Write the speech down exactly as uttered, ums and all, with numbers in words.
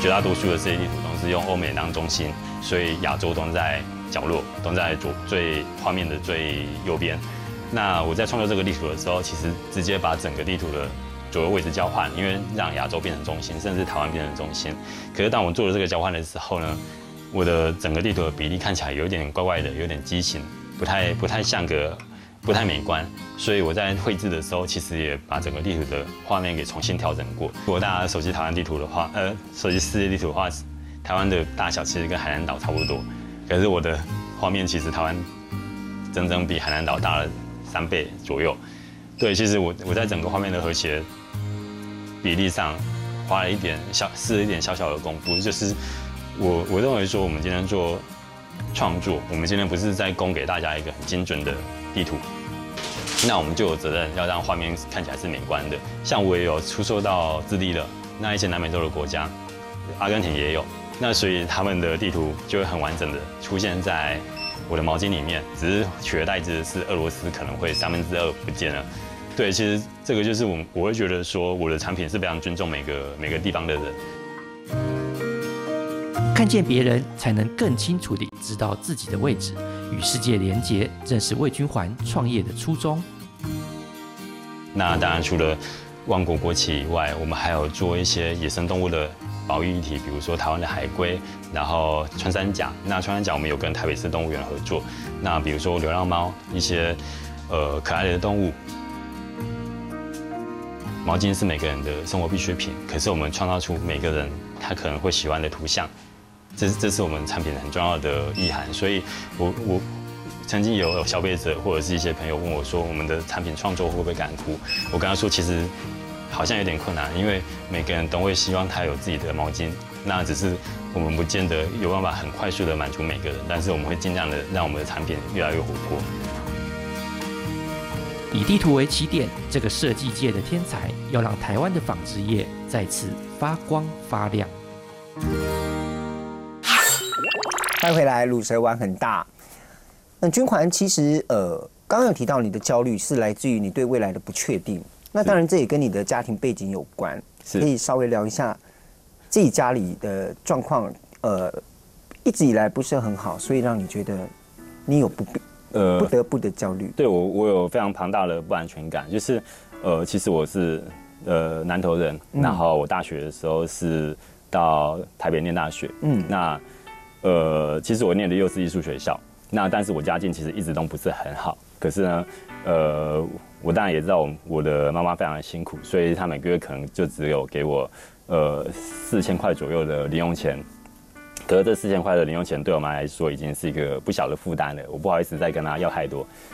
绝大多数的世界地图都是用欧美当中心，所以亚洲都在角落，都在左最画面的最右边。那我在创作这个地图的时候，其实直接把整个地图的左右位置交换，因为让亚洲变成中心，甚至台湾变成中心。可是当我做了这个交换的时候呢，我的整个地图的比例看起来有点怪怪的，有点畸形，不太不太像个，不太美观。所以我在绘制的时候，其实也把整个地图的画面给重新调整过。如果大家手机台湾地图的话，呃，手机世界地图的话，台湾的大小其实跟海南岛差不多，可是我的画面其实台湾整整比海南岛大了三倍左右。对，其实我我在整个画面的和谐比例上花了一点小，试了一点小小的功夫，就是我我认为说，我们今天做创作，我们今天不是在供给大家一个很精准的地图，那我们就有责任要让画面看起来是美观的。像我也有出售到智利的那一些南美洲的国家，阿根廷也有，那所以他们的地图就会很完整的出现在我的毛巾里面，只是取而代之的是俄罗斯可能会三分之二不见了。对，其实这个就是我我会觉得说，我的产品是非常尊重每个每个地方的人。 看见别人，才能更清楚地知道自己的位置，与世界连结，正是魏君环创业的初衷。 那当然，除了万国国旗以外，我们还有做一些野生动物的保育议题，比如说台湾的海龟，然后穿山甲。那穿山甲我们有跟台北市动物园合作。那比如说流浪猫，一些呃可爱的动物。毛巾是每个人的生活必需品，可是我们创造出每个人他可能会喜欢的图像，这这是我们产品很重要的意涵。所以我，我我曾经有消费者或者是一些朋友问我说，我们的产品创作会不会赶图？我跟他说，其实好像有点困难，因为每个人都会希望他有自己的毛巾，那只是我们不见得有办法很快速的满足每个人，但是我们会尽量的让我们的产品越来越活泼。 以地图为起点，这个设计界的天才要让台湾的纺织业再次发光发亮。 欢迎回来，卤蛇玩很大。那君环其实呃，刚刚有提到你的焦虑是来自于你对未来的不确定。那当然，这也跟你的家庭背景有关，可以稍微聊一下自己家里的状况。呃，一直以来不是很好，所以让你觉得你有不必。呃，不得不的焦虑。 对我，我有非常庞大的不安全感。就是，呃，其实我是呃南投人，嗯、然后我大学的时候是到台北念大学。嗯，那呃，其实我念的又是艺术学校。那但是我家境其实一直都不是很好。可是呢，呃，我当然也知道我我的妈妈非常的辛苦，所以她每个月可能就只有给我呃四千块左右的零用钱。可是这四千块的零用钱对我妈来说已经是一个不小的负担了，我不好意思再跟她要太多，